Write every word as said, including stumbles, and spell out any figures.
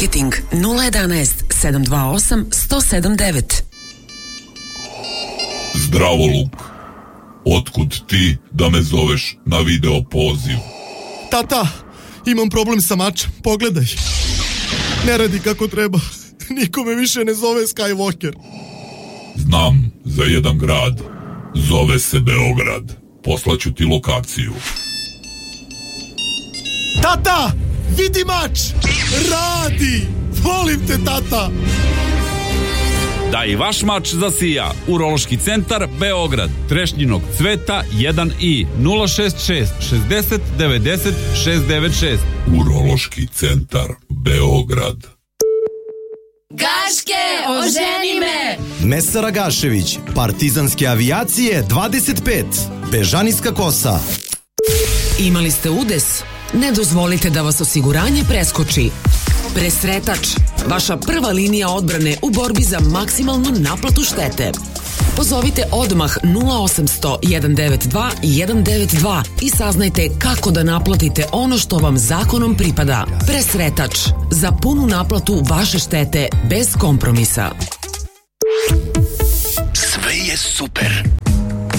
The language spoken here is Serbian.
Marketing nula jedanaest sedam dva osam sto sedam devet. Zdravo, Luk. Otkud ti da me zoveš na video poziv? Tata, imam problem sa mačem, pogledaj. Ne radi kako treba. Niko me više ne zove Skywalker. Znam za jedan grad. Zove se Beograd. Poslaću ti lokaciju. Tata, vidi mač! Radi! Volim te, tata! Da i vaš mač zasija. Urološki centar Beograd. Trešnjinog cveta jedan i nula šest šest šezdeset devedeset šest devet šest. Urološki centar Beograd. Gaške, oženi me! Mesara Gašević, Partizanske avijacije dvadeset pet, Bežanijska kosa. Imali ste udes? Ne dozvolite da vas osiguranje preskoči. Presretač, vaša prva linija odbrane u borbi za maksimalnu naplatu štete. Pozovite odmah nula osamsto jedan devet dva jedan devet dva i saznajte kako da naplatite ono što vam zakonom pripada. Presretač, za punu naplatu vaše štete bez kompromisa. Sve je super.